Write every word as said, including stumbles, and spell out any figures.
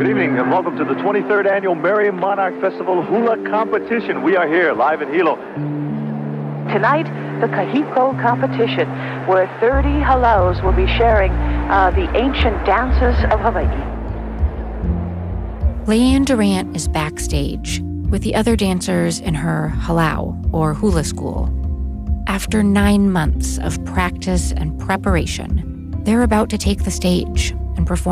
Good evening and welcome to the twenty-third Annual Merriam Monarch Festival Hula Competition. We are here live in Hilo. Tonight, the Kahiko competition, where thirty halaus will be sharing uh, the ancient dances of Hawaii. Leanne Durant is backstage with the other dancers in her halau, or hula school. After nine months of practice and preparation, they're about to take the stage and perform